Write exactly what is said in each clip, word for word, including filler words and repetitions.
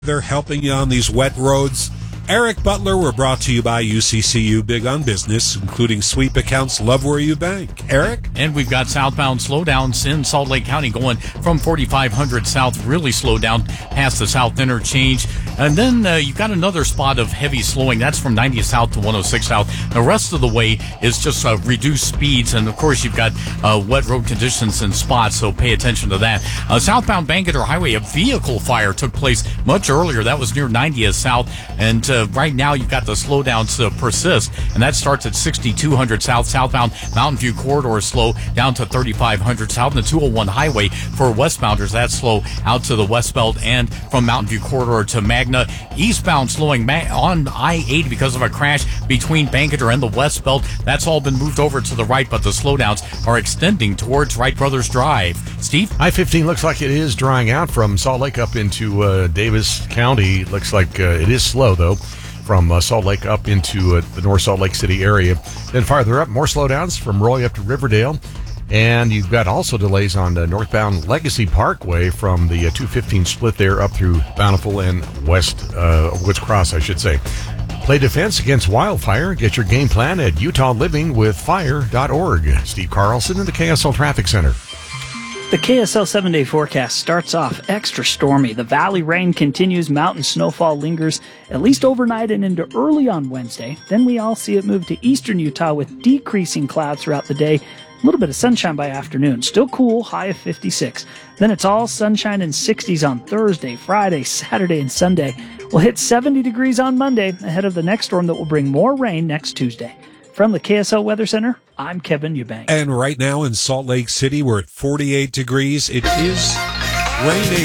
They're helping you on these wet roads. Eric Butler, we're brought to you by U C C U Big on Business, including sweep accounts, love where you bank. Eric? And we've got southbound slowdowns in Salt Lake County going from forty-five hundred south, really slowed down past the South Interchange. And then uh, you've got another spot of heavy slowing. That's from ninety south to one oh six south. The rest of the way is just uh, reduced speeds. And, of course, you've got uh, wet road conditions in spots, so pay attention to that. Uh, southbound Bangerter Highway, a vehicle fire took place much earlier. That was near ninetieth south. And uh, right now you've got the slowdowns uh, persist, and that starts at sixty-two hundred south. Southbound Mountain View corridor slow down to thirty-five hundred south. And the two oh one highway for westbounders, that's slow out to the West Belt and from Mountain View corridor to Magna. Eastbound slowing ma- on I eighty because of a crash between Bangerter and the West Belt. That's all been moved over to the right, but the slowdowns are extending towards Wright Brothers Drive. Steve? I fifteen looks like it is drying out from Salt Lake up into uh, Davis County. Looks like uh, it is slow, though, from uh, Salt Lake up into uh, the North Salt Lake City area. Then farther up, more slowdowns from Roy up to Riverdale. And you've got also delays on the northbound Legacy Parkway from the uh, two fifteen split there up through Bountiful and West uh, Woods Cross, I should say. Play defense against wildfire. Get your game plan at utah living with fire dot org. Steve Carlson in the K S L Traffic Center. The K S L seven-day forecast starts off extra stormy. The valley rain continues. Mountain snowfall lingers at least overnight and into early on Wednesday. Then we all see it move to eastern Utah with decreasing clouds throughout the day. A little bit of sunshine by afternoon. Still cool, high of fifty-six. Then it's all sunshine and sixties on Thursday, Friday, Saturday, and Sunday. We'll hit seventy degrees on Monday ahead of the next storm that will bring more rain next Tuesday. From the K S L Weather Center, I'm Kevin Eubank. And right now in Salt Lake City, we're at forty-eight degrees. It is raining.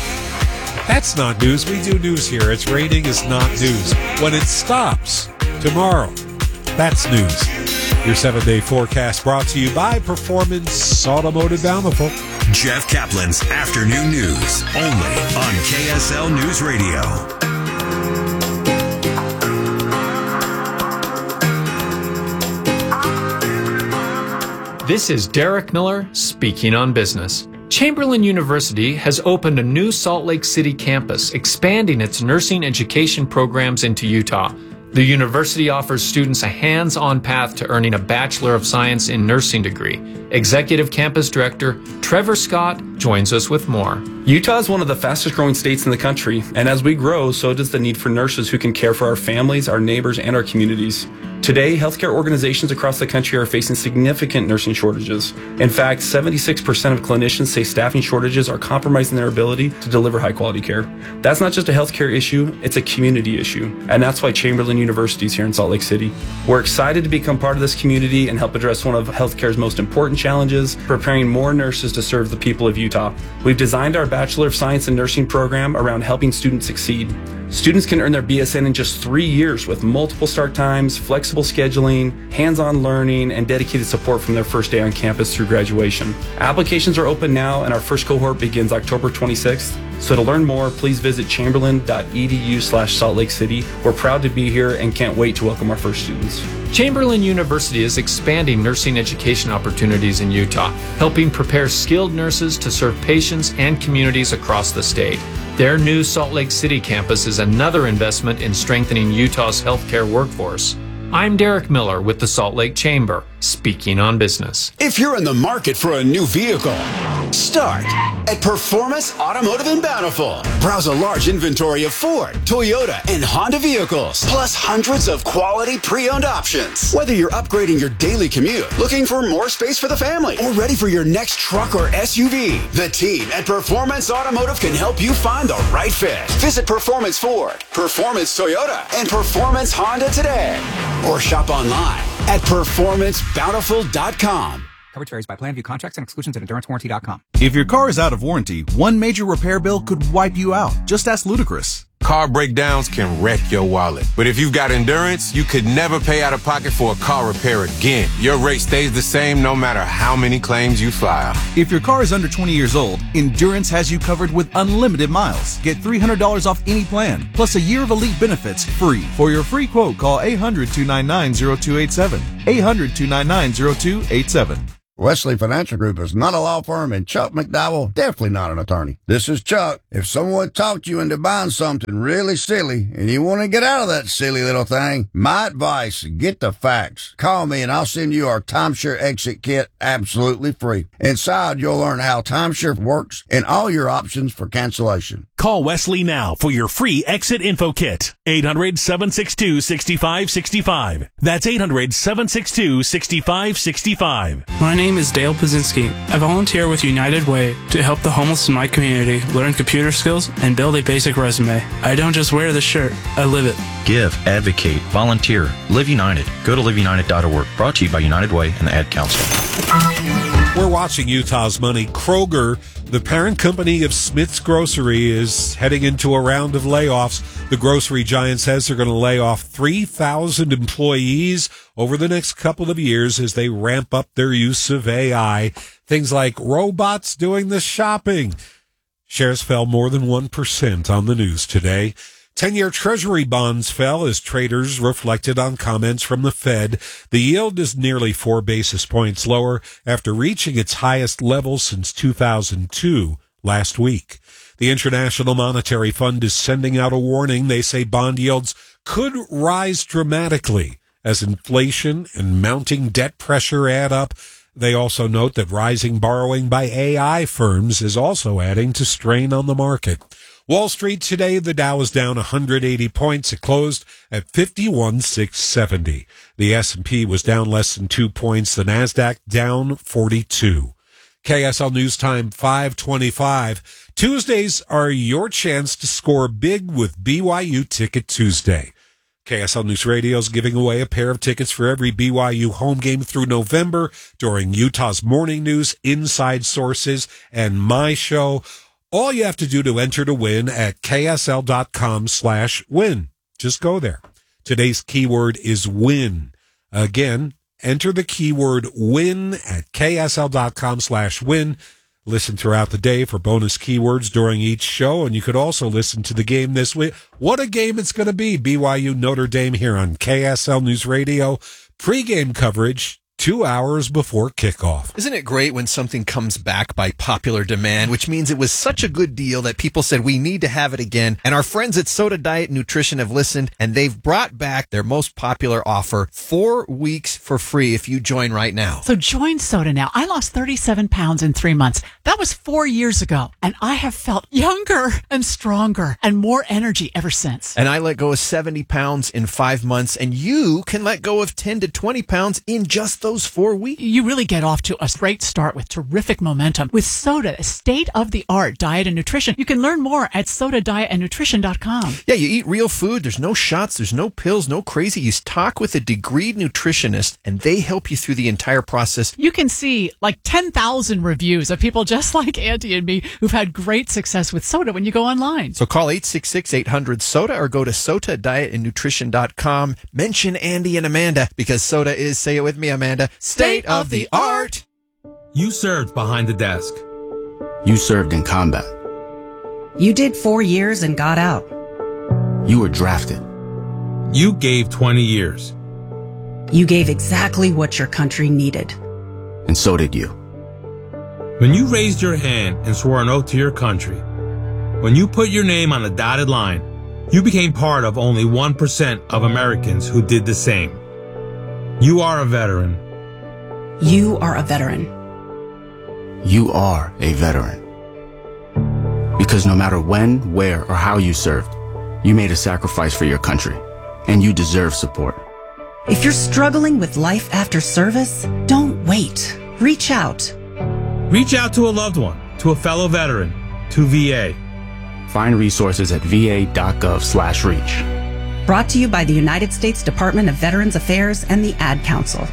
That's not news. We do news here. It's raining is not news. When it stops tomorrow, that's news. Your seven-day forecast brought to you by Performance Automotive Bountiful. Jeff Kaplan's Afternoon News, only on K S L News Radio. This is Derek Miller speaking on business. Chamberlain University has opened a new Salt Lake City campus, expanding its nursing education programs into Utah. The university offers students a hands-on path to earning a Bachelor of Science in Nursing degree. Executive Campus Director Trevor Scott joins us with more. Utah is one of the fastest growing states in the country, and as we grow, so does the need for nurses who can care for our families, our neighbors, and our communities. Today, healthcare organizations across the country are facing significant nursing shortages. In fact, seventy-six percent of clinicians say staffing shortages are compromising their ability to deliver high-quality care. That's not just a healthcare issue, it's a community issue, and that's why Chamberlain University is here in Salt Lake City. We're excited to become part of this community and help address one of healthcare's most important challenges, preparing more nurses to serve the people of Utah. We've designed our Bachelor of Science in Nursing program around helping students succeed. Students can earn their B S N in just three years with multiple start times, flexible scheduling, hands-on learning, and dedicated support from their first day on campus through graduation. Applications are open now, and our first cohort begins October twenty-sixth. So to learn more, please visit chamberlain.edu slash Salt Lake City. We're proud to be here and can't wait to welcome our first students. Chamberlain University is expanding nursing education opportunities in Utah, helping prepare skilled nurses to serve patients and communities across the state. Their new Salt Lake City campus is another investment in strengthening Utah's healthcare workforce. I'm Derek Miller with the Salt Lake Chamber, speaking on business. If you're in the market for a new vehicle, start at Performance Automotive in Bountiful. Browse a large inventory of Ford, Toyota, and Honda vehicles, plus hundreds of quality pre-owned options. Whether you're upgrading your daily commute, looking for more space for the family, or ready for your next truck or S U V, the team at Performance Automotive can help you find the right fit. Visit Performance Ford, Performance Toyota, and Performance Honda today. Or shop online at performance bountiful dot com. Coverage varies by plan. View contracts and exclusions at endurance warranty dot com. If your car is out of warranty, one major repair bill could wipe you out. Just ask Ludacris. Car breakdowns can wreck your wallet. But if you've got Endurance, you could never pay out of pocket for a car repair again. Your rate stays the same no matter how many claims you file. If your car is under twenty years old, Endurance has you covered with unlimited miles. Get three hundred dollars off any plan, plus a year of elite benefits free. For your free quote, call eight hundred, two nine nine, zero two eight seven. eight hundred, two nine nine, zero two eight seven. Wesley Financial Group is not a law firm, and Chuck McDowell definitely not an attorney. This is Chuck. If someone talked you into buying something really silly and you want to get out of that silly little thing, my advice, get the facts. Call me and I'll send you our timeshare exit kit absolutely free. Inside, you'll learn how timeshare works and all your options for cancellation. Call Wesley now for your free exit info kit. eight hundred, seven six two, six five six five. That's eight hundred, seven six two, six five six five. My name is Dale Pazinski. I volunteer with United Way to help the homeless in my community learn computer skills and build a basic resume. I don't just wear the shirt, I live it. Give, advocate, volunteer, Live United. Go to live united dot org. Brought to you by United Way and the Ad Council. We're watching Utah's money. Kroger, the parent company of Smith's Grocery, is heading into a round of layoffs. The grocery giant says they're going to lay off three thousand employees over the next couple of years as they ramp up their use of A I. Things like robots doing the shopping. Shares fell more than one percent on the news today. ten-year Treasury bonds fell as traders reflected on comments from the Fed. The yield is nearly four basis points lower after reaching its highest level since two thousand two last week. The International Monetary Fund is sending out a warning. They say bond yields could rise dramatically as inflation and mounting debt pressure add up. They also note that rising borrowing by A I firms is also adding to strain on the market. Wall Street today, the Dow is down one hundred eighty points. It closed at fifty-one thousand six hundred seventy. The S and P was down less than two points. The NASDAQ down forty-two. K S L News Time five twenty-five. Tuesdays are your chance to score big with B Y U Ticket Tuesday. K S L News Radio is giving away a pair of tickets for every B Y U home game through November during Utah's Morning News, Inside Sources, and My Show. All you have to do to enter to win at ksl.com slash win. Just go there. Today's keyword is win. Again, enter the keyword win at ksl.com slash win. Listen throughout the day for bonus keywords during each show, and you could also listen to the game this week. What a game it's going to be. B Y U Notre Dame here on K S L News Radio. Pre-game coverage two hours before kickoff. Isn't it great when something comes back by popular demand, which means it was such a good deal that people said we need to have it again. And our friends at Soda Diet Nutrition have listened, and they've brought back their most popular offer, four weeks for free if you join right now. So join Soda now. I lost thirty-seven pounds in three months. That was four years ago. And I have felt younger and stronger and more energy ever since. And I let go of seventy pounds in five months, and you can let go of ten to twenty pounds in just those four weeks. You really get off to a great start with terrific momentum. With Soda, a state-of-the-art diet and nutrition. You can learn more at soda diet and nutrition dot com. Yeah, you eat real food. There's no shots. There's no pills. No crazy. You talk with a degreed nutritionist, and they help you through the entire process. You can see like ten thousand reviews of people just like Auntie and me who've had great success with Soda when you go online. So call eight six six, eight hundred, SODA or go to soda diet and nutrition dot com. Mention Andy and Amanda because Soda is, say it with me, Amanda, state of the art. You served behind the desk. You served in combat. You did four years and got out. You were drafted. You gave twenty years. You gave exactly what your country needed. And so did you. When you raised your hand and swore an oath to your country, when you put your name on a dotted line, you became part of only one percent of Americans who did the same. You are a veteran. You are a veteran. You are a veteran. Because no matter when, where, or how you served, you made a sacrifice for your country, and you deserve support. If you're struggling with life after service, don't wait. Reach out. Reach out to a loved one, to a fellow veteran, to V A. Find resources at va.gov slash reach. Brought to you by the United States Department of Veterans Affairs and the Ad Council.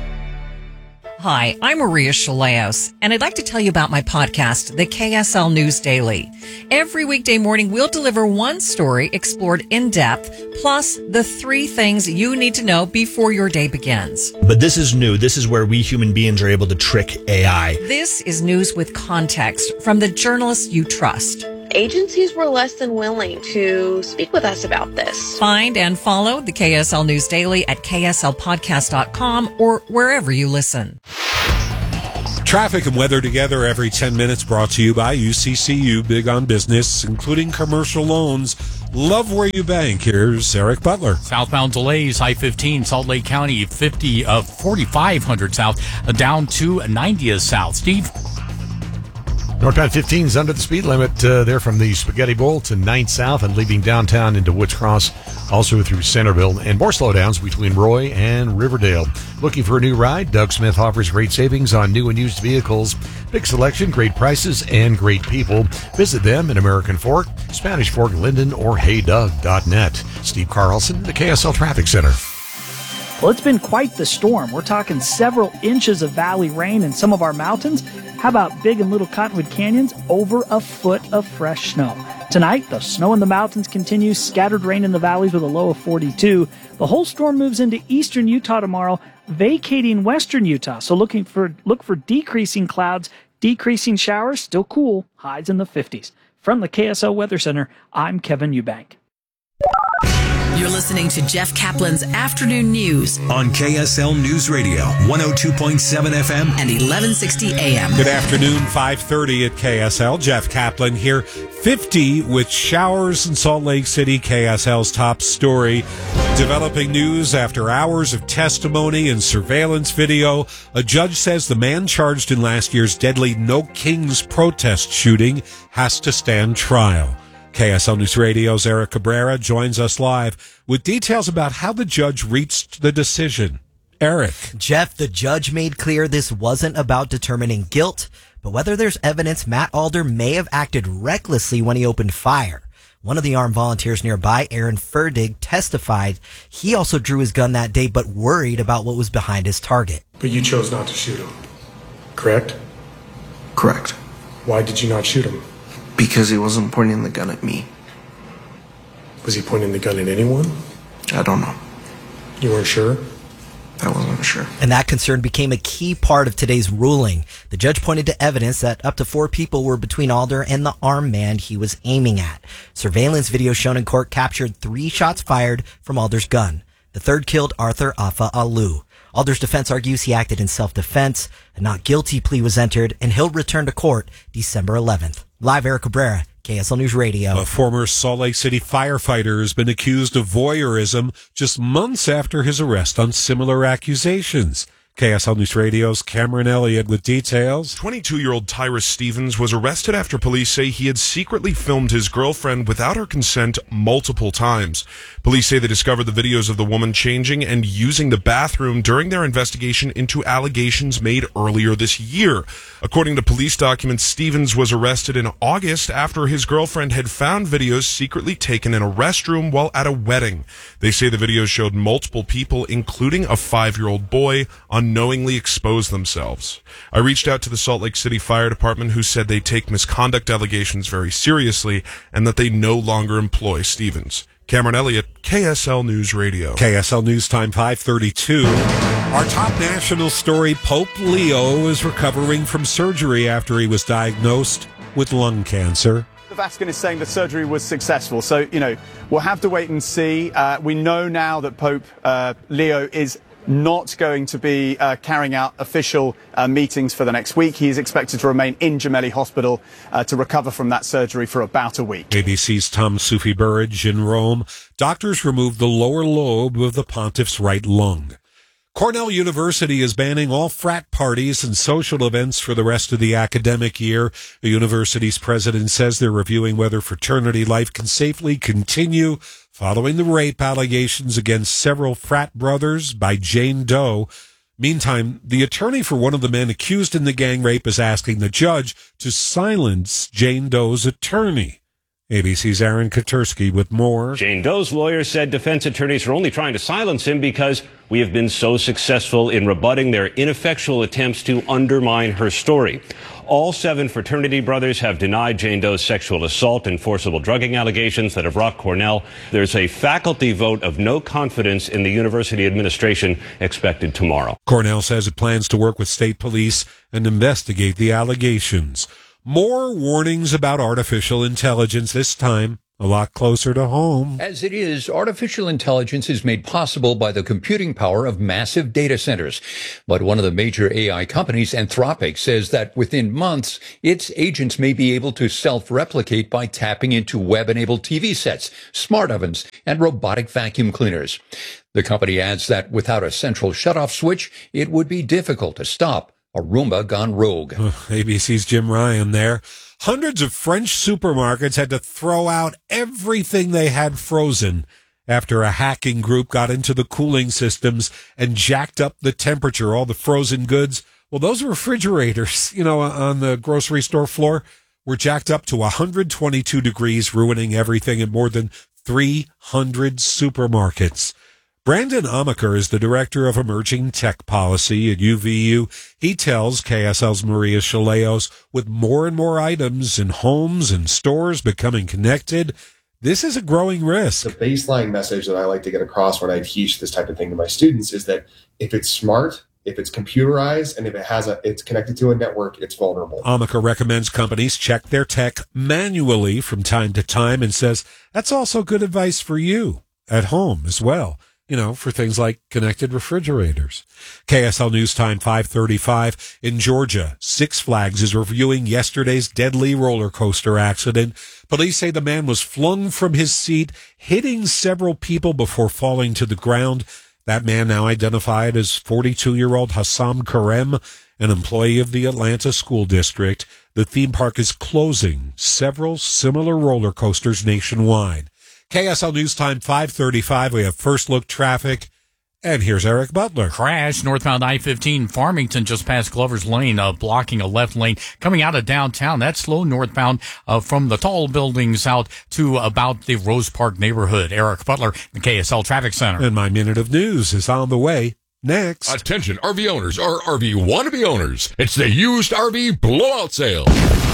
Hi, I'm Maria Shilaos, and I'd like to tell you about my podcast, the K S L News Daily. Every weekday morning, we'll deliver one story explored in depth, plus the three things you need to know before your day begins. But this is new. This is where we human beings are able to trick A I. This is news with context from the journalists you trust. Agencies were less than willing to speak with us about this. Find and follow the K S L News Daily at k s l podcast dot com or wherever you listen. Traffic and weather together every ten minutes, brought to you by U C C U, big on business, including commercial loans. Love where you bank. Here's Eric Butler. Southbound delays, I fifteen, Salt Lake County, fifty of forty-five hundred south, down to ninety south. Steve? Northbound fifteen is under the speed limit uh, there from the Spaghetti Bowl to ninth South and leaving downtown into Woods Cross, also through Centerville, and more slowdowns between Roy and Riverdale. Looking for a new ride? Doug Smith offers great savings on new and used vehicles. Big selection, great prices, and great people. Visit them in American Fork, Spanish Fork, Linden, or hey doug dot net. Steve Carlson, the K S L Traffic Center. Well, it's been quite the storm. We're talking several inches of valley rain in some of our mountains. How about Big and Little Cottonwood Canyons? Over a foot of fresh snow. Tonight, the snow in the mountains continues, scattered rain in the valleys with a low of forty-two. The whole storm moves into eastern Utah tomorrow, vacating western Utah. So looking for look for decreasing clouds, decreasing showers, still cool, highs in the fifties. From the K S L Weather Center, I'm Kevin Eubank. You're listening to Jeff Kaplan's Afternoon News on K S L News Radio, one oh two point seven F M and eleven sixty A M. Good afternoon, five thirty at K S L. Jeff Kaplan here. fifty with showers in Salt Lake City, K S L's top story. Developing news after hours of testimony and surveillance video. A judge says the man charged in last year's deadly No Kings protest shooting has to stand trial. K S L News Radio's Eric Cabrera joins us live with details about how the judge reached the decision. Eric. Jeff, the judge made clear this wasn't about determining guilt, but whether there's evidence Matt Alder may have acted recklessly when he opened fire. One of the armed volunteers nearby, Aaron Ferdig, testified he also drew his gun that day, but worried about what was behind his target. But you chose not to shoot him, correct? Correct. Why did you not shoot him? Because he wasn't pointing the gun at me. Was he pointing the gun at anyone? I don't know. You weren't sure? I wasn't sure. And that concern became a key part of today's ruling. The judge pointed to evidence that up to four people were between Alder and the armed man he was aiming at. Surveillance video shown in court captured three shots fired from Alder's gun. The third killed Arthur Afa Alu. Alder's defense argues he acted in self-defense. A not guilty plea was entered, and he'll return to court December eleventh. Live, Eric Cabrera, K S L News Radio. A former Salt Lake City firefighter has been accused of voyeurism just months after his arrest on similar accusations. K S L News Radio's Cameron Elliott with details. twenty-two-year-old Tyrus Stevens was arrested after police say he had secretly filmed his girlfriend without her consent multiple times. Police say they discovered the videos of the woman changing and using the bathroom during their investigation into allegations made earlier this year. According to police documents, Stevens was arrested in August after his girlfriend had found videos secretly taken in a restroom while at a wedding. They say the videos showed multiple people, including a five-year-old boy, unknowingly expose themselves. I reached out to the Salt Lake City Fire Department, who said they take misconduct allegations very seriously and that they no longer employ Stevens. Cameron Elliott, K S L News Radio. K S L News Time five thirty-two. Our top national story, Pope Leo is recovering from surgery after he was diagnosed with lung cancer. The Vatican is saying the surgery was successful, so, you know, we'll have to wait and see. Uh, we know now that Pope uh, Leo is not going to be uh, carrying out official uh, meetings for the next week. He is expected to remain in Gemelli Hospital uh, to recover from that surgery for about a week. A B C's Tom Sufi Burridge in Rome. Doctors removed the lower lobe of the pontiff's right lung. Cornell University is banning all frat parties and social events for the rest of the academic year. The university's president says they're reviewing whether fraternity life can safely continue following the rape allegations against several frat brothers by Jane Doe. Meantime, the attorney for one of the men accused in the gang rape is asking the judge to silence Jane Doe's attorney. A B C's Aaron Katursky with more. Jane Doe's lawyer said defense attorneys are only trying to silence him because we have been so successful in rebutting their ineffectual attempts to undermine her story. All seven fraternity brothers have denied Jane Doe's sexual assault and forcible drugging allegations that have rocked Cornell. There's a faculty vote of no confidence in the university administration expected tomorrow. Cornell says it plans to work with state police and investigate the allegations. More warnings about artificial intelligence, this time a lot closer to home. As it is, artificial intelligence is made possible by the computing power of massive data centers. But one of the major A I companies, Anthropic, says that within months, its agents may be able to self-replicate by tapping into web-enabled T V sets, smart ovens, and robotic vacuum cleaners. The company adds that without a central shutoff switch, it would be difficult to stop a Roomba gone rogue. A B C's Jim Ryan there. Hundreds of French supermarkets had to throw out everything they had frozen after a hacking group got into the cooling systems and jacked up the temperature, all the frozen goods. Well, those refrigerators, you know, on the grocery store floor were jacked up to one hundred twenty-two degrees, ruining everything in more than three hundred supermarkets. Brandon Amaker is the Director of Emerging Tech Policy at U V U. He tells K S L's Maria Chaleos, with more and more items in homes and stores becoming connected, this is a growing risk. The baseline message that I like to get across when I teach this type of thing to my students is that if it's smart, if it's computerized, and if it has a, it's connected to a network, it's vulnerable. Amaker recommends companies check their tech manually from time to time and says that's also good advice for you at home as well. You know, for things like connected refrigerators. K S L News Time five thirty-five. In Georgia, Six Flags is reviewing yesterday's deadly roller coaster accident. Police say the man was flung from his seat, hitting several people before falling to the ground. That man, now identified as forty-two-year-old Hassam Karem, an employee of the Atlanta School District. The theme park is closing several similar roller coasters nationwide. K S L News Time five thirty-five. We have First Look traffic. And here's Eric Butler. Crash northbound I fifteen, Farmington, just past Glover's Lane, uh, blocking a left lane. Coming out of downtown, that's slow northbound uh, from the tall buildings out to about the Rose Park neighborhood. Eric Butler, the K S L Traffic Center. And my minute of news is on the way next. Attention R V owners or R V wannabe owners. It's the used R V blowout sale.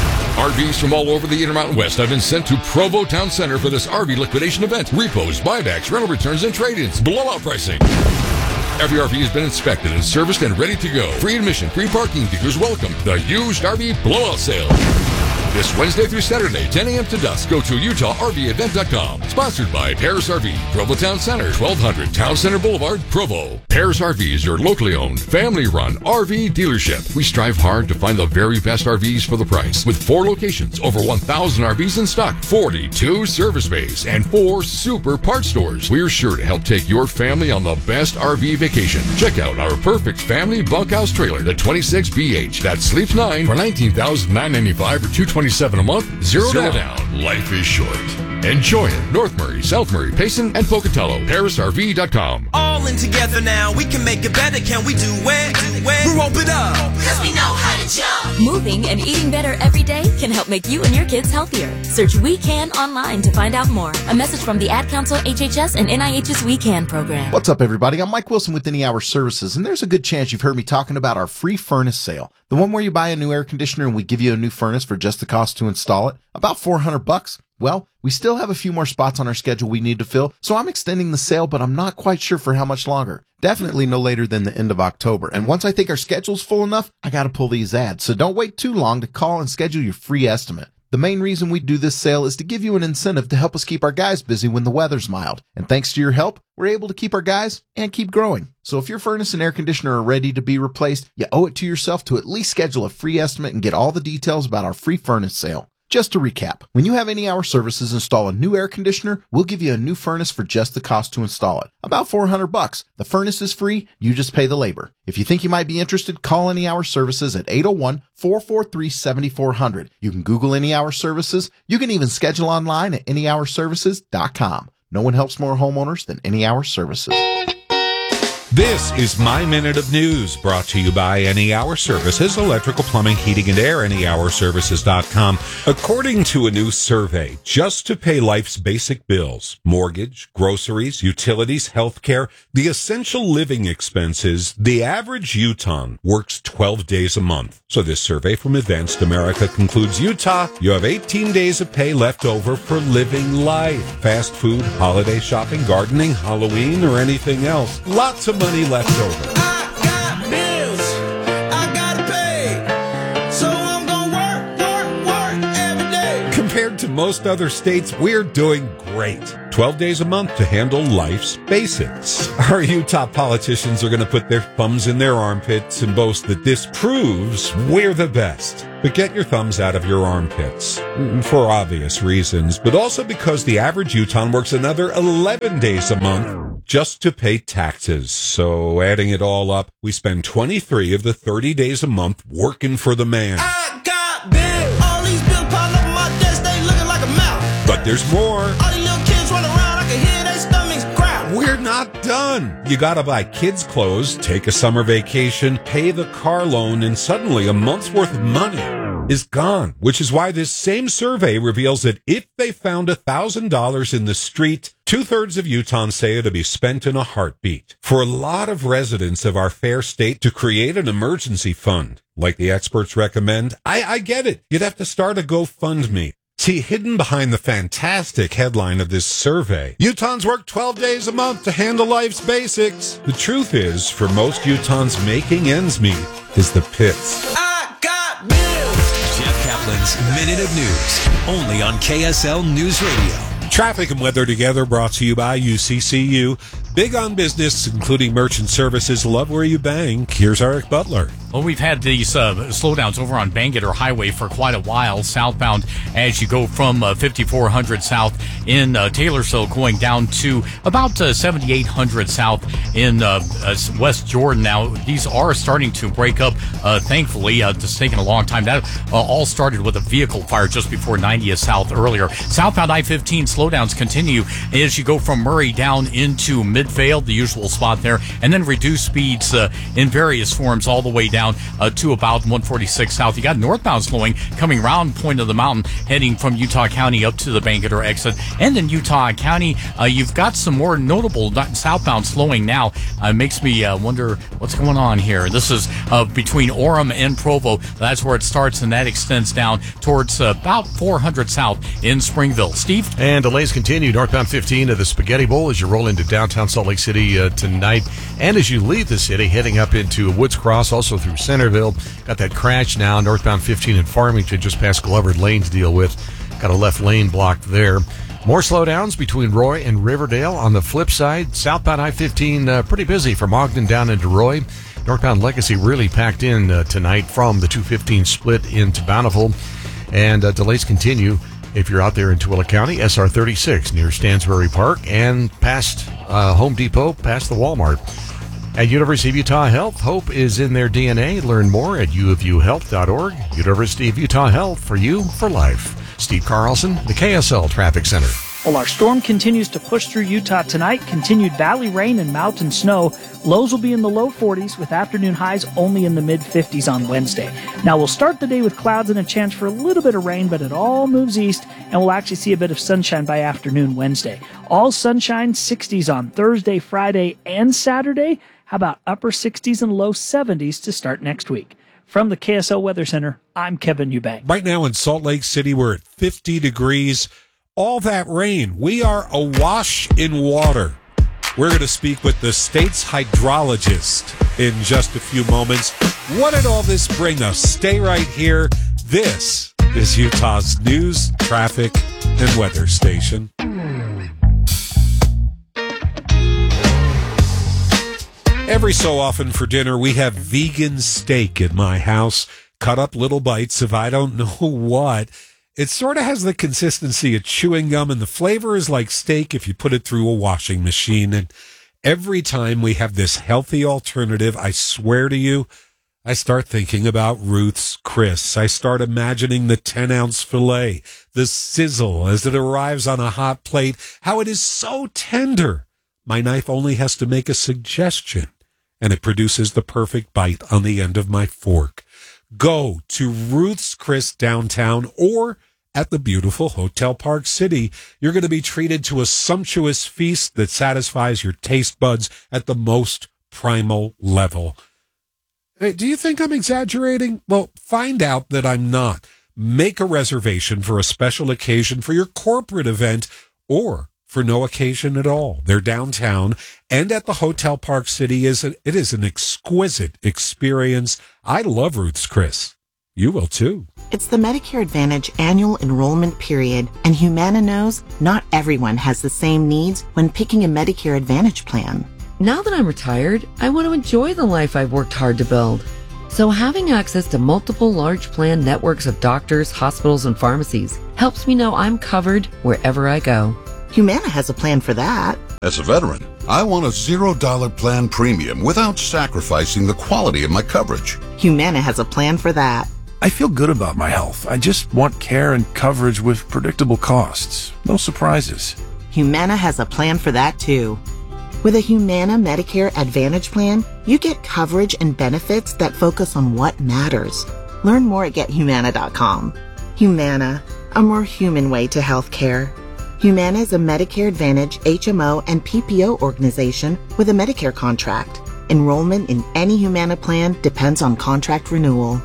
R Vs from all over the Intermountain West have been sent to Provo Town Center for this R V liquidation event. Repos, buybacks, rental returns, and trade-ins. Blowout pricing. Every R V has been inspected and serviced and ready to go. Free admission, free parking, dealers welcome. The used R V blowout sale. This Wednesday through Saturday, ten a.m. to dusk. Go to Utah R V event dot com. Sponsored by Paris R V, Provo Town Center, twelve hundred Town Center Boulevard, Provo. Paris R V is your locally owned, family-run R V dealership. We strive hard to find the very best R Vs for the price. With four locations, over one thousand R Vs in stock, forty-two service bays, and four super parts stores. We're sure to help take your family on the best R V vacation. Check out our perfect family bunkhouse trailer, the twenty-six B H, that sleeps nine for nineteen thousand nine hundred ninety-five dollars or two hundred twenty-seven dollars a month. Zero, Zero down. down. Life is short. Enjoy it. North Murray, South Murray, Payson, and Pocatello. Paris R V dot com. All in together now. We can make it better. Can we do it? Do it. We're open up. Cause we know how to jump. Moving and eating better every day can help make you and your kids healthier. Search We Can online to find out more. A message from the Ad Council, H H S, and N I H's We Can program. What's up, everybody? I'm Mike Wilson with Any Hour Services, and there's a good chance you've heard me talking about our free furnace sale. The one where you buy a new air conditioner and we give you a new furnace for just the cost to install it. About four hundred bucks. Well, we still have a few more spots on our schedule we need to fill, so I'm extending the sale, but I'm not quite sure for how much longer. Definitely no later than the end of October. And once I think our schedule's full enough, I gotta pull these ads. So don't wait too long to call and schedule your free estimate. The main reason we do this sale is to give you an incentive to help us keep our guys busy when the weather's mild. And thanks to your help, we're able to keep our guys and keep growing. So if your furnace and air conditioner are ready to be replaced, you owe it to yourself to at least schedule a free estimate and get all the details about our free furnace sale. Just to recap, when you have Any Hour Services install a new air conditioner, we'll give you a new furnace for just the cost to install it. About four hundred bucks. The furnace is free, you just pay the labor. If you think you might be interested, call Any Hour Services at eight oh one, four four three, seven four zero zero. You can Google Any Hour Services. You can even schedule online at any hour services dot com. No one helps more homeowners than Any Hour Services. This is My Minute of News, brought to you by Any Hour Services, electrical, plumbing, heating, and air, any hour services dot com. According to a new survey, just to pay life's basic bills, mortgage, groceries, utilities, healthcare, the essential living expenses, the average Utahn works twelve days a month. So this survey from Advanced America concludes, Utah, you have eighteen days of pay left over for living life. Fast food, holiday shopping, gardening, Halloween, or anything else. Lots of money left over. I got bills I gotta pay, so I'm gonna work, work, work every day. Compared to most other states, we're doing great. twelve days a month to handle life's basics. Our Utah politicians are going to put their thumbs in their armpits and boast that this proves we're the best. But get your thumbs out of your armpits, for obvious reasons, but also because the average Utahn works another eleven days a month just to pay taxes. So adding it all up, we spend twenty-three of the thirty days a month working for the man. I got bills. All these bills piled up on my desk, they looking like a mouth. But there's more. All these little kids run around, I can hear their stomachs growl. We're not done. You gotta buy kids' clothes, take a summer vacation, pay the car loan, and suddenly a month's worth of money is gone. Which is why this same survey reveals that if they found one thousand dollars in the street, two-thirds of Utahns say it'll be spent in a heartbeat. For a lot of residents of our fair state to create an emergency fund, like the experts recommend, I, I get it. You'd have to start a GoFundMe. See, hidden behind the fantastic headline of this survey, Utahns work twelve days a month to handle life's basics. The truth is, for most Utahns, making ends meet is the pits. I got bills. Jeff Kaplan's Minute of News, only on K S L News Radio. Traffic and weather together brought to you by U C C U. Big on business, including merchant services. Love where you bank. Here's Eric Butler. Well, we've had these uh, slowdowns over on Bangerter Highway for quite a while, southbound as you go from uh, fifty-four hundred south in uh, Taylorsville going down to about uh, seventy-eight hundred south in uh, uh, West Jordan. Now, these are starting to break up, uh, thankfully. Uh, it's taken a long time. That uh, all started with a vehicle fire just before ninetieth south earlier. Southbound I fifteen slowdowns continue as you go from Murray down into Midvale, the usual spot there, and then reduce speeds uh, in various forms all the way down uh, to about one forty-six south. You got northbound slowing coming around Point of the Mountain, heading from Utah County up to the Bangerter exit. And in Utah County, uh, you've got some more notable southbound slowing now. Uh, makes me uh, wonder what's going on here. This is uh, between Orem and Provo. That's where it starts, and that extends down towards uh, about four hundred south in Springville. Steve? And delays continue. Northbound fifteen to the Spaghetti Bowl as you roll into downtown Salt Lake City uh, tonight. And as you leave the city, heading up into Woods Cross, also through Centerville. Got that crash now. Northbound fifteen in Farmington, just past Glover Lane to deal with. Got a left lane blocked there. More slowdowns between Roy and Riverdale. On the flip side, southbound I fifteen uh, pretty busy from Ogden down into Roy. Northbound Legacy really packed in uh, tonight from the two fifteen split into Bountiful. And uh, delays continue if you're out there in Tooele County. S R thirty-six near Stansbury Park and past uh, Home Depot, past the Walmart. At University of Utah Health, hope is in their D N A. Learn more at u of u health dot org. University of Utah Health, for you, for life. Steve Carlson, the K S L Traffic Center. Well, our storm continues to push through Utah tonight. Continued valley rain and mountain snow. Lows will be in the low forties with afternoon highs only in the mid fifties on Wednesday. Now, we'll start the day with clouds and a chance for a little bit of rain, but it all moves east, and we'll actually see a bit of sunshine by afternoon Wednesday. All sunshine, sixties on Thursday, Friday, and Saturday. How about upper sixties and low seventies to start next week? From the K S L Weather Center, I'm Kevin Eubank. Right now in Salt Lake City, we're at fifty degrees. All that rain, we are awash in water. We're going to speak with the state's hydrologist in just a few moments. What did all this bring us? Stay right here. This is Utah's news, traffic, and weather station. Every so often for dinner, we have vegan steak in my house. Cut up little bites of I don't know what. It sort of has the consistency of chewing gum, and the flavor is like steak if you put it through a washing machine. And every time we have this healthy alternative, I swear to you, I start thinking about Ruth's Chris. I start imagining the ten-ounce filet, the sizzle as it arrives on a hot plate, how it is so tender. My knife only has to make a suggestion, and it produces the perfect bite on the end of my fork. Go to Ruth's Chris downtown or at the beautiful Hotel Park City. You're going to be treated to a sumptuous feast that satisfies your taste buds at the most primal level. Hey, do you think I'm exaggerating? Well, find out that I'm not. Make a reservation for a special occasion for your corporate event or for no occasion at all. They're downtown and at the Hotel Park City. Is a, it is an exquisite experience. I love Ruth's Chris. You will too. It's the Medicare Advantage annual enrollment period, and Humana knows not everyone has the same needs when picking a Medicare Advantage plan. Now that I'm retired, I want to enjoy the life I've worked hard to build. So having access to multiple large plan networks of doctors, hospitals, and pharmacies helps me know I'm covered wherever I go. Humana has a plan for that. As a veteran, I want a zero dollar plan premium without sacrificing the quality of my coverage. Humana has a plan for that. I feel good about my health. I just want care and coverage with predictable costs. No surprises. Humana has a plan for that too. With a Humana Medicare Advantage plan, you get coverage and benefits that focus on what matters. Learn more at get humana dot com. Humana, a more human way to health care. Humana is a Medicare Advantage, H M O, and P P O organization with a Medicare contract. Enrollment in any Humana plan depends on contract renewal.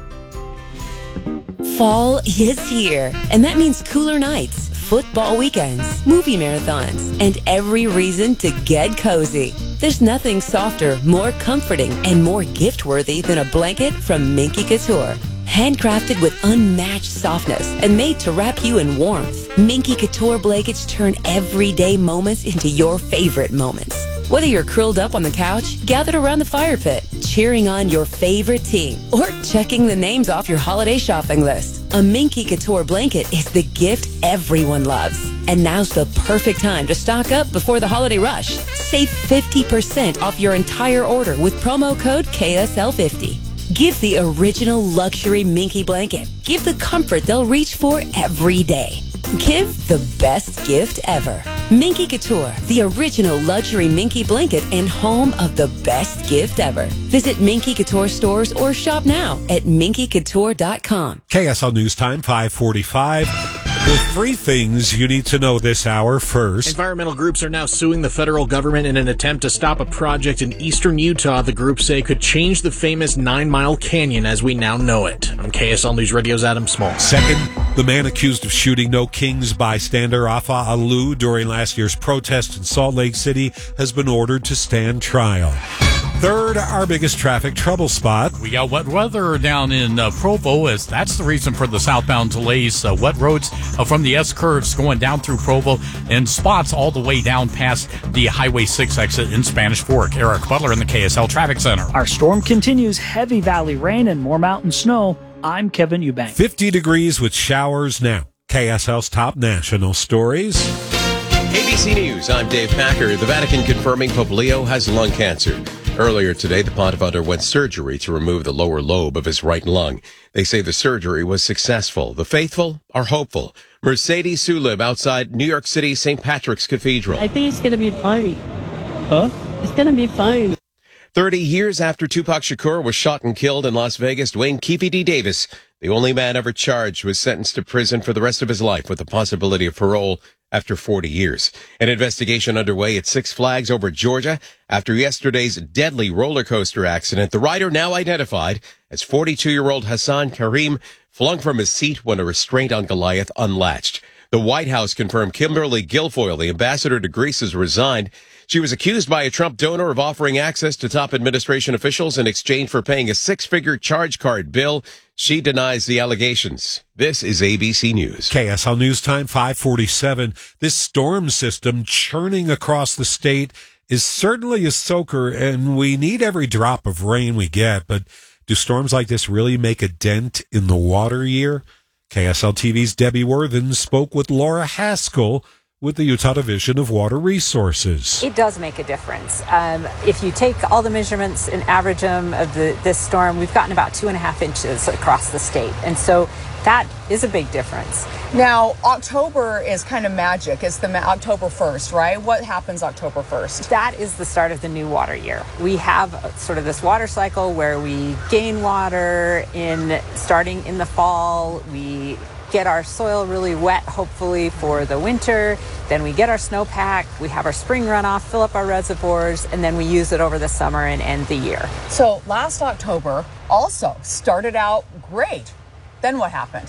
Fall is here, and that means cooler nights, football weekends, movie marathons, and every reason to get cozy. There's nothing softer, more comforting, and more gift-worthy than a blanket from Minky Couture. Handcrafted with unmatched softness and made to wrap you in warmth, Minky Couture blankets turn everyday moments into your favorite moments. Whether you're curled up on the couch, gathered around the fire pit, cheering on your favorite team, or checking the names off your holiday shopping list, a Minky Couture blanket is the gift everyone loves. And now's the perfect time to stock up before the holiday rush. Save fifty percent off your entire order with promo code K S L fifty. Give the original luxury Minky blanket. Give the comfort they'll reach for every day. Give the best gift ever. Minky Couture, the original luxury Minky blanket and home of the best gift ever. Visit Minky Couture stores or shop now at minky couture dot com. K S L News Time, five forty-five. With three things you need to know this hour. First, environmental groups are now suing the federal government in an attempt to stop a project in eastern Utah the groups say could change the famous Nine Mile Canyon as we now know it. On K S L News Radio's Adam Small. Second, the man accused of shooting No Kings bystander Afa Alu during last year's protest in Salt Lake City has been ordered to stand trial. Third, our biggest traffic trouble spot. We got wet weather down in uh, Provo, as that's the reason for the southbound delays. Uh, wet roads uh, from the S-curves going down through Provo and spots all the way down past the Highway six exit in Spanish Fork. Eric Butler in the K S L Traffic Center. Our storm continues, heavy valley rain and more mountain snow. I'm Kevin Eubank. fifty degrees with showers now. K S L's top national stories. A B C News, I'm Dave Packer. The Vatican confirming Pope Leo has lung cancer. Earlier today, the pontiff underwent surgery to remove the lower lobe of his right lung. They say the surgery was successful. The faithful are hopeful. Mercedes Sulib outside New York City Saint Patrick's Cathedral. I think it's going to be fine. Huh? It's going to be fine. Thirty years after Tupac Shakur was shot and killed in Las Vegas, Dwayne Keefe D. Davis, the only man ever charged, was sentenced to prison for the rest of his life with the possibility of parole after forty years. An investigation underway at Six Flags over Georgia after yesterday's deadly roller coaster accident. The rider, now identified as forty-two-year-old Hassan Karim, flung from his seat when a restraint on Goliath unlatched. The White House confirmed Kimberly Guilfoyle, the ambassador to Greece, has resigned. She was accused by a Trump donor of offering access to top administration officials in exchange for paying a six-figure charge card bill. She denies the allegations. This is A B C News. K S L News Time, five forty-seven. This storm system churning across the state is certainly a soaker, and we need every drop of rain we get. But do storms like this really make a dent in the water year? K S L T V's Debbie Worthen spoke with Laura Haskell with the Utah Division of Water Resources. It does make a difference. Um, if you take all the measurements and average them of the, this storm, we've gotten about two and a half inches across the state. And so that is a big difference. Now, October is kind of magic. It's the ma- October first, right? What happens October first? That is the start of the new water year. We have sort of this water cycle where we gain water in starting in the fall. We get our soil really wet, hopefully, for the winter. Then we get our snowpack, we have our spring runoff, fill up our reservoirs, and then we use it over the summer and end the year. So last October also started out great. Then what happened?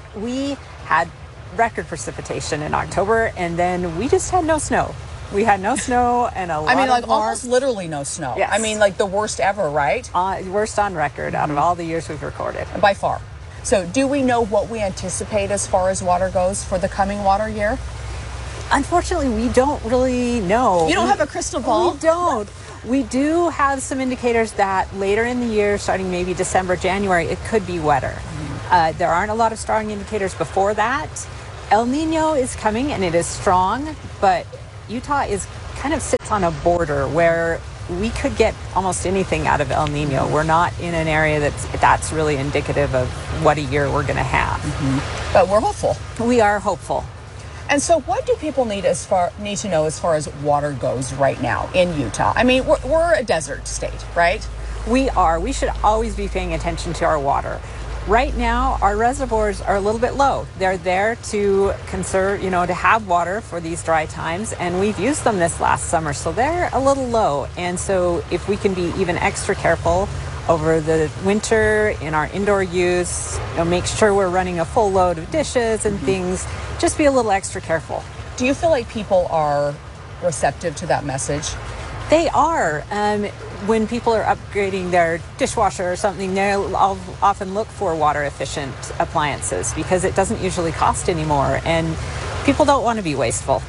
We had record precipitation in October, and then we just had no snow. We had no snow and a lot I mean, like of warmth. almost literally no snow. Yes. I mean, like the worst ever, right? Uh, worst on record out of all the years we've recorded. By far. So do we know what we anticipate as far as water goes for the coming water year? Unfortunately, we don't really know. You don't have a crystal ball? We don't. We do have some indicators that later in the year, starting maybe December, January, it could be wetter. Mm-hmm. Uh, there aren't a lot of strong indicators before that. El Nino is coming and it is strong, but Utah is kind of sits on a border where we could get almost anything out of El Nino. We're not in an area that's that's really indicative of what a year we're going to have. Mm-hmm. But we're hopeful. We are hopeful. And so what do people need as far need to know as far as water goes right now in Utah? I mean, we're, we're a desert state, right? We are. We should always be paying attention to our water. Right now, our reservoirs are a little bit low. They're there to conserve, you know, to have water for these dry times, and we've used them this last summer, so they're a little low. And so if we can be even extra careful over the winter in our indoor use, you know, make sure we're running a full load of dishes and things, just be a little extra careful. Do you feel like people are receptive to that message? They are. Um, when people are upgrading their dishwasher or something, they'll often look for water efficient appliances because it doesn't usually cost anymore, and people don't want to be wasteful.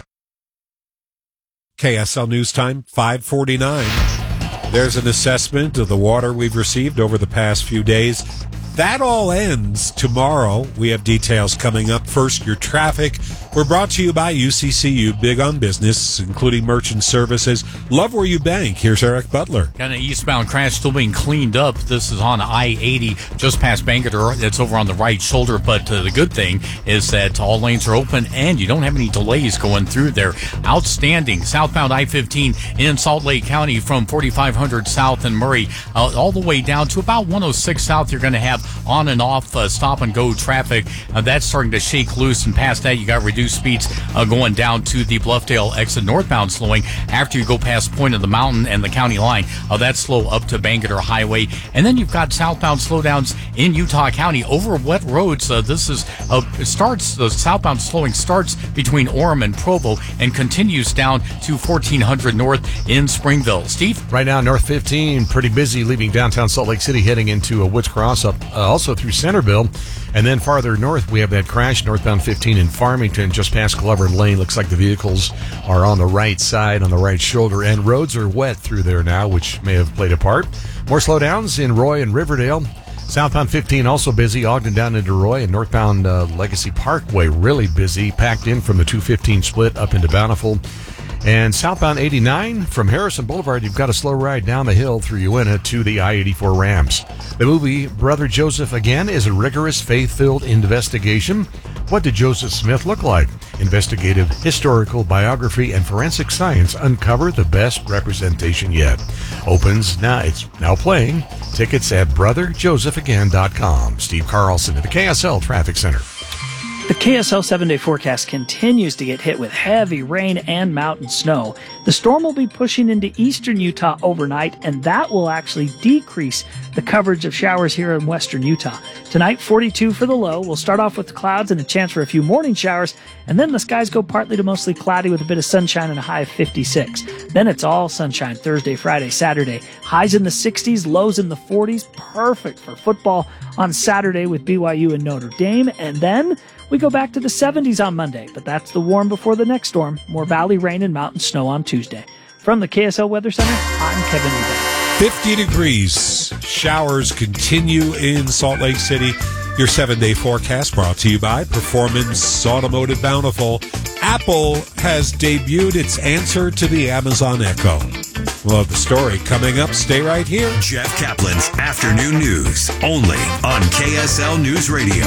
K S L News Time, five forty-nine. There's an assessment of the water we've received over the past few days. That all ends tomorrow. We have details coming up. First, your traffic. We're brought to you by U C C U, big on business, including merchant services. Love where you bank. Here's Eric Butler. Got an eastbound crash still being cleaned up. This is on I eighty, just past Bangerter. It's over on the right shoulder, but uh, the good thing is that all lanes are open and you don't have any delays going through there. Outstanding. Southbound I fifteen in Salt Lake County from forty-five hundred south and Murray uh, all the way down to about one oh six south. You're going to have on and off uh, stop and go traffic. Uh, that's starting to shake loose, and past that you got reduced speeds uh, going down to the Bluffdale exit northbound, slowing after you go past Point of the Mountain and the county line. Uh, that's slow up to Bangerter Highway, and then you've got southbound slowdowns in Utah County over wet roads. Uh, this is uh, starts the southbound slowing starts between Orem and Provo and continues down to fourteen hundred north in Springville. Steve, right now North fifteen pretty busy, leaving downtown Salt Lake City heading into a Woods Cross, up uh, also through Centerville. And then farther north, we have that crash, northbound fifteen in Farmington, just past Glover Lane. Looks like the vehicles are on the right side, on the right shoulder, and roads are wet through there now, which may have played a part. More slowdowns in Roy and Riverdale. Southbound fifteen also busy, Ogden down into Roy, and northbound uh, Legacy Parkway really busy, packed in from the two fifteen split up into Bountiful. And southbound eighty-nine from Harrison Boulevard, you've got a slow ride down the hill through Uinta to the I eighty-four Rams. The movie Brother Joseph, again, is a rigorous, faith-filled investigation. What did Joseph Smith look like? Investigative, historical, biography, and forensic science uncover the best representation yet. Opens now. It's now playing. Tickets at brother joseph again dot com. Steve Carlson at the K S L Traffic Center. The K S L seven-day forecast continues to get hit with heavy rain and mountain snow. The storm will be pushing into eastern Utah overnight, and that will actually decrease the coverage of showers here in western Utah. Tonight, forty-two for the low. We'll start off with the clouds and a chance for a few morning showers, and then the skies go partly to mostly cloudy with a bit of sunshine and a high of fifty-six. Then it's all sunshine Thursday, Friday, Saturday. Highs in the sixties, lows in the forties. Perfect for football on Saturday with B Y U and Notre Dame. And then we go back to the seventies on Monday, but that's the warm before the next storm. More valley rain and mountain snow on Tuesday. From the K S L Weather Center, I'm Kevin Ebert. fifty degrees. Showers continue in Salt Lake City. Your seven-day forecast brought to you by Performance Automotive Bountiful. Apple has debuted its answer to the Amazon Echo. Love the story. Coming up, stay right here. Jeff Kaplan's Afternoon News, only on K S L News Radio.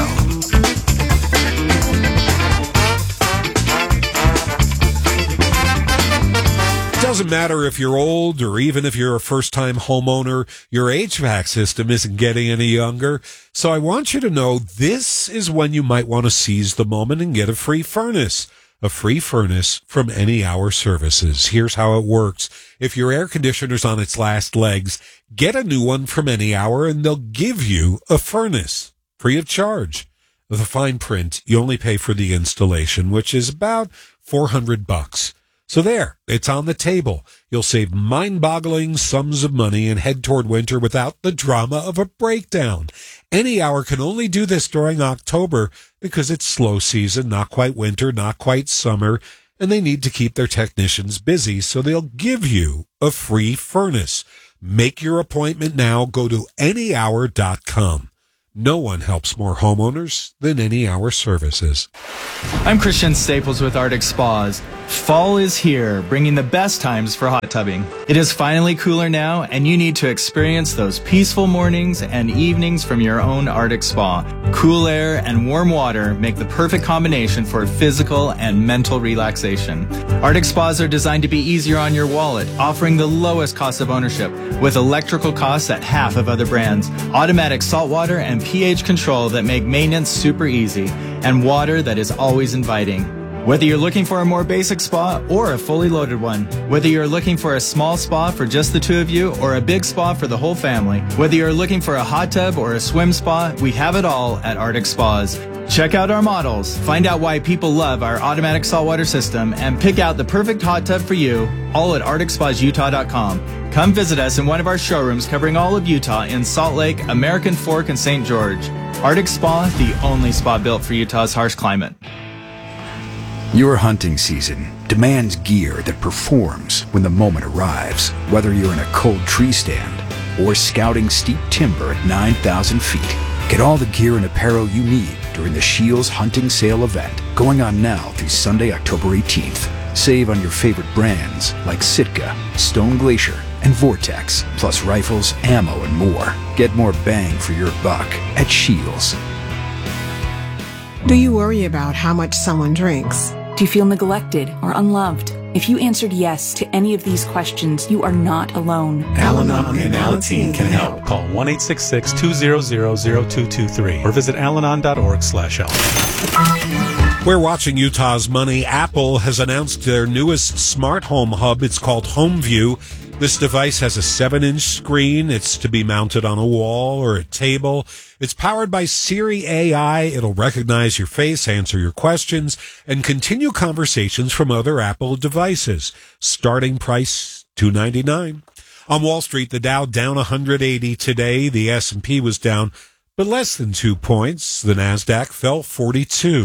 Doesn't matter if you're old or even if you're a first-time homeowner, your H V A C system isn't getting any younger. So I want you to know this is when you might want to seize the moment and get a free furnace. A free furnace from Any Hour Services. Here's how it works. If your air conditioner's on its last legs, get a new one from Any Hour and they'll give you a furnace free of charge. With a fine print, you only pay for the installation, which is about four hundred bucks. So there, it's on the table. You'll save mind-boggling sums of money and head toward winter without the drama of a breakdown. Any Hour can only do this during October because it's slow season, not quite winter, not quite summer, and they need to keep their technicians busy, so they'll give you a free furnace. Make your appointment now. Go to any hour dot com. No one helps more homeowners than Any Hour Services. I'm Christian Staples with Arctic Spas. Fall is here, bringing the best times for hot tubbing. It is finally cooler now, and you need to experience those peaceful mornings and evenings from your own Arctic Spa. Cool air and warm water make the perfect combination for physical and mental relaxation. Arctic Spas are designed to be easier on your wallet, offering the lowest cost of ownership, with electrical costs at half of other brands, automatic saltwater and pH control that make maintenance super easy, and water that is always inviting. Whether you're looking for a more basic spa or a fully loaded one, whether you're looking for a small spa for just the two of you or a big spa for the whole family, whether you're looking for a hot tub or a swim spa, we have it all at Arctic Spas. Check out our models, find out why people love our automatic saltwater system, and pick out the perfect hot tub for you, all at arctic spas utah dot com. Come visit us in one of our showrooms covering all of Utah in Salt Lake, American Fork, and Saint George. Arctic Spa, the only spa built for Utah's harsh climate. Your hunting season demands gear that performs when the moment arrives, whether you're in a cold tree stand or scouting steep timber at nine thousand feet. Get all the gear and apparel you need during the Shields Hunting Sale event, going on now through Sunday, October eighteenth. Save on your favorite brands like Sitka, Stone Glacier, and Vortex, plus rifles, ammo, and more. Get more bang for your buck at Shields. Do you worry about how much someone drinks? Do you feel neglected or unloved? If you answered yes to any of these questions, you are not alone. Al-Anon and Alateen can help. Call one eight six six, two zero zero, zero two two three or visit alanon dot org slash help. We're watching Utah's Money. Apple has announced their newest smart home hub. It's called HomeView. This device has a seven-inch screen. It's to be mounted on a wall or a table. It's powered by Siri A I. It'll recognize your face, answer your questions, and continue conversations from other Apple devices. Starting price two ninety-nine. On Wall Street, the Dow down one hundred eighty today. The S and P was down, but less than two points. The Nasdaq fell forty-two.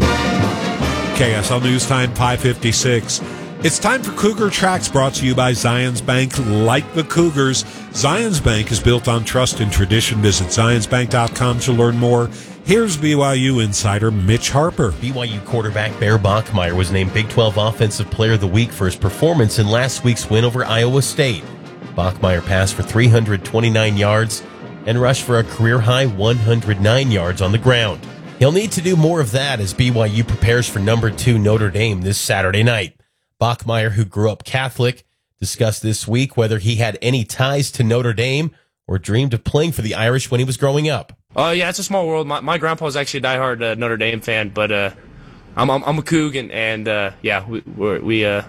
K S L News Time, five fifty-six. It's time for Cougar Tracks, brought to you by Zions Bank. Like the Cougars, Zions Bank is built on trust and tradition. Visit zions bank dot com to learn more. Here's B Y U insider Mitch Harper. B Y U quarterback Bear Bachmeier was named Big twelve Offensive Player of the Week for his performance in last week's win over Iowa State. Bachmeier passed for three hundred twenty-nine yards and rushed for a career-high one hundred nine yards on the ground. He'll need to do more of that as B Y U prepares for number two Notre Dame this Saturday night. Bachmeier, who grew up Catholic, discussed this week whether he had any ties to Notre Dame or dreamed of playing for the Irish when he was growing up. Oh, uh, yeah, it's a small world. My, my grandpa was actually a diehard uh, Notre Dame fan, but uh, I'm, I'm I'm a Coug, and, and uh, yeah, we we're, we uh,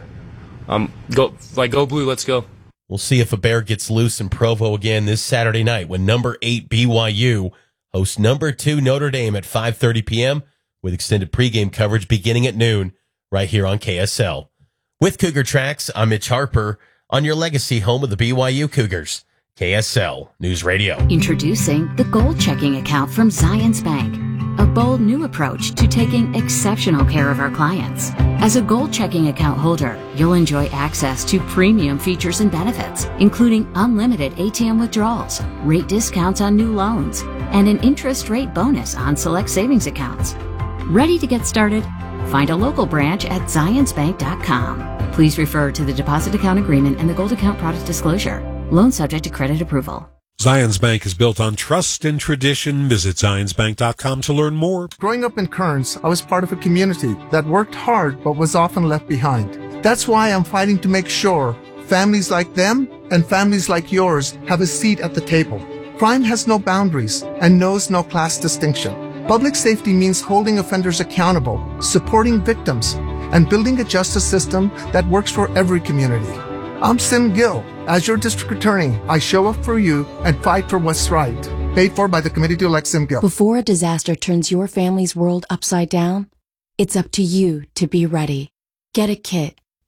um go like go blue, let's go. We'll see if a bear gets loose in Provo again this Saturday night when number eight B Y U hosts number two Notre Dame at five thirty p.m. with extended pregame coverage beginning at noon right here on K S L. With Cougar Tracks, I'm Mitch Harper on your legacy home of the B Y U Cougars. K S L News Radio. Introducing the Gold Checking Account from Zions Bank, a bold new approach to taking exceptional care of our clients. As a Gold Checking Account holder, you'll enjoy access to premium features and benefits, including unlimited A T M withdrawals, rate discounts on new loans, and an interest rate bonus on select savings accounts. Ready to get started? Find a local branch at zions bank dot com. Please refer to the deposit account agreement and the Gold Account product disclosure. Loan subject to credit approval. Zions Bank is built on trust and tradition. Visit zions bank dot com to learn more. Growing up in Kearns, I was part of a community that worked hard but was often left behind. That's why I'm fighting to make sure families like them and families like yours have a seat at the table. Crime has no boundaries and knows no class distinction. Public safety means holding offenders accountable, supporting victims, and building a justice system that works for every community. I'm Sim Gill. As your district attorney, I show up for you and fight for what's right. Paid for by the committee to elect Sim Gill. Before a disaster turns your family's world upside down, it's up to you to be ready. Get a kit.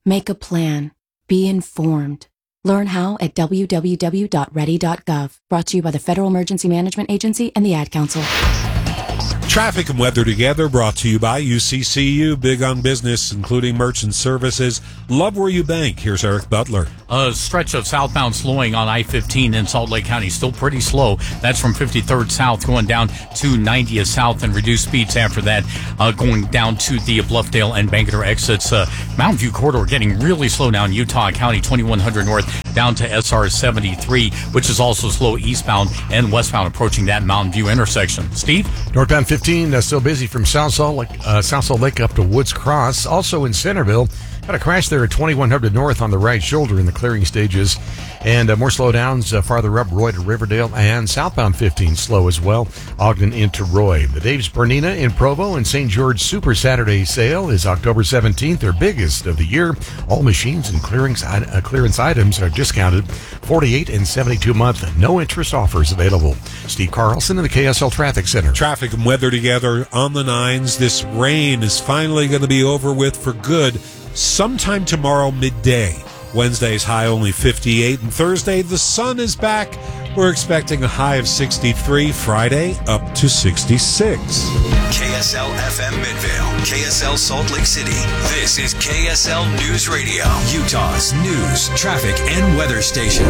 Make a plan. Be informed. Learn how at w w w dot ready dot gov. Brought to you by the Federal Emergency Management Agency and the Ad Council. Traffic and weather together, brought to you by U C C U, big on business, including merchant services. Love where you bank. Here's Eric Butler. A stretch of southbound slowing on I fifteen in Salt Lake County, still pretty slow. That's from fifty-third south going down to ninetieth south, and reduced speeds after that, uh, going down to the Bluffdale and Bangerter exits. Uh, Mountain View corridor getting really slow now in Utah County, twenty-one hundred north down to S R seventy-three, which is also slow eastbound and westbound approaching that Mountain View intersection. Steve? Northbound fifteen, uh, still busy from South Salt Lake, uh, South Salt Lake up to Woods Cross. Also in Centerville, got a crash there at twenty-one hundred north on the right shoulder in the clearing stages. And uh, more slowdowns uh, farther up, Roy to Riverdale, and southbound fifteen slow as well, Ogden into Roy. The Dave's Bernina in Provo and Saint George Super Saturday sale is October seventeenth, their biggest of the year. All machines and clearance, uh, clearance items are discounted, forty-eight and seventy-two month, no interest offers available. Steve Carlson in the K S L Traffic Center. Traffic and weather together on the nines. This rain is finally going to be over with for good sometime tomorrow midday. Wednesday's high only fifty-eight, and Thursday the sun is back. We're expecting a high of sixty-three, Friday up to sixty-six. K S L F M Midvale, K S L Salt Lake City. This is K S L News Radio, Utah's news, traffic, and weather station.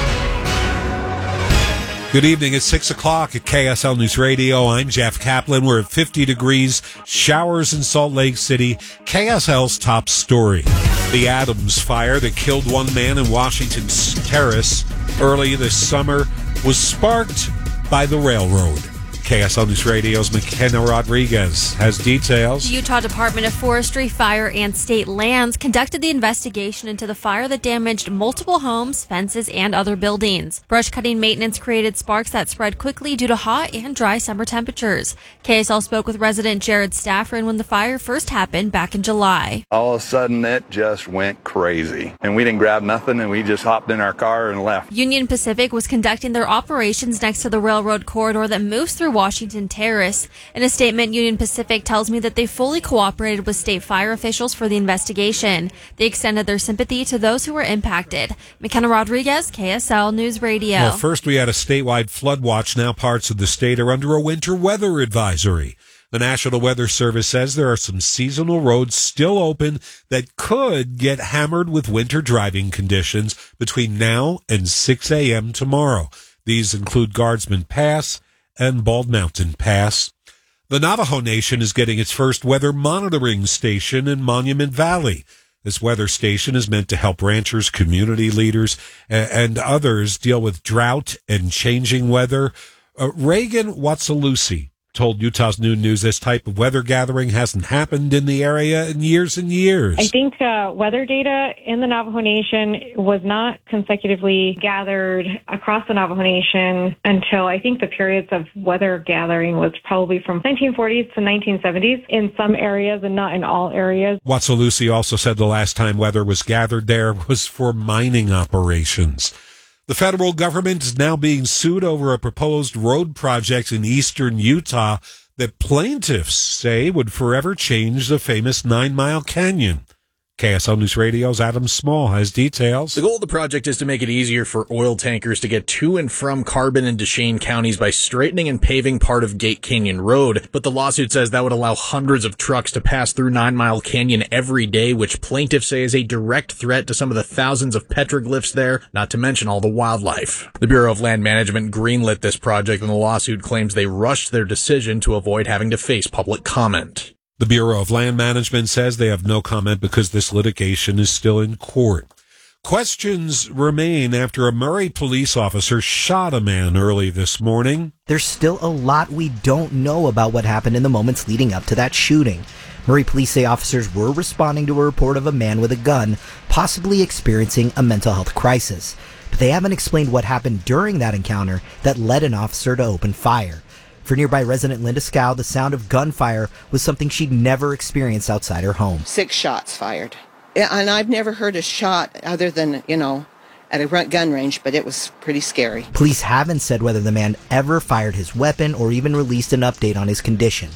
Good evening. It's six o'clock at K S L News Radio. I'm Jeff Kaplan. We're at fifty degrees, showers in Salt Lake City. K S L's top story. The Adams fire that killed one man in Washington Terrace early this summer was sparked by the railroad. K S L News Radio's McKenna Rodriguez has details. The Utah Department of Forestry, Fire, and State Lands conducted the investigation into the fire that damaged multiple homes, fences, and other buildings. Brush cutting maintenance created sparks that spread quickly due to hot and dry summer temperatures. K S L spoke with resident Jared Stafford when the fire first happened back in July. All of a sudden, it just went crazy. And we didn't grab nothing, and we just hopped in our car and left. Union Pacific was conducting their operations next to the railroad corridor that moves through Washington Terrace. In a statement, Union Pacific tells me that they fully cooperated with state fire officials for the investigation. They extended their sympathy to those who were impacted. McKenna Rodriguez, K S L News Radio. Well, first we had a statewide flood watch. Now parts of the state are under a winter weather advisory. The National Weather Service says there are some seasonal roads still open that could get hammered with winter driving conditions between now and six a.m. tomorrow. These include Guardsman Pass and Bald Mountain Pass. The Navajo Nation is getting its first weather monitoring station in Monument Valley. This weather station is meant to help ranchers, community leaders, and others deal with drought and changing weather. Uh, Reagan Watsalusi told Utah's Noon News this type of weather gathering hasn't happened in the area in years and years. I think uh, weather data in the Navajo Nation was not consecutively gathered across the Navajo Nation until I think the periods of weather gathering was probably from nineteen forties to nineteen seventies in some areas and not in all areas. Watsalusi also said the last time weather was gathered there was for mining operations. The federal government is now being sued over a proposed road project in eastern Utah that plaintiffs say would forever change the famous Nine Mile Canyon. K S L News Radio's Adam Small has details. The goal of the project is to make it easier for oil tankers to get to and from Carbon and Duchesne counties by straightening and paving part of Gate Canyon Road. But the lawsuit says that would allow hundreds of trucks to pass through Nine Mile Canyon every day, which plaintiffs say is a direct threat to some of the thousands of petroglyphs there, not to mention all the wildlife. The Bureau of Land Management greenlit this project, and the lawsuit claims they rushed their decision to avoid having to face public comment. The Bureau of Land Management says they have no comment because this litigation is still in court. Questions remain after a Murray police officer shot a man early this morning. There's still a lot we don't know about what happened in the moments leading up to that shooting. Murray police say officers were responding to a report of a man with a gun, possibly experiencing a mental health crisis. But they haven't explained what happened during that encounter that led an officer to open fire. For nearby resident Linda Scow, the sound of gunfire was something she'd never experienced outside her home. Six shots fired. And I've never heard a shot other than, you know, at a gun range, but it was pretty scary. Police haven't said whether the man ever fired his weapon or even released an update on his condition.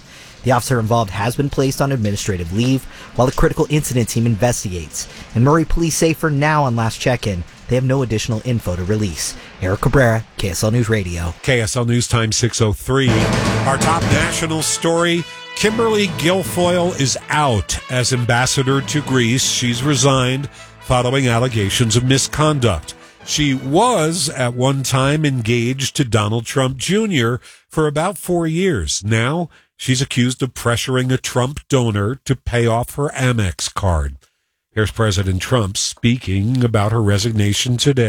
The officer involved has been placed on administrative leave while the critical incident team investigates. And Murray police say for now on last check-in, they have no additional info to release. Eric Cabrera, K S L News Radio. K S L News Time six oh three. Our top national story, Kimberly Guilfoyle is out as ambassador to Greece. She's resigned following allegations of misconduct. She was at one time engaged to Donald Trump Junior for about four years. Now she's accused of pressuring a Trump donor to pay off her Amex card. Here's President Trump speaking about her resignation today.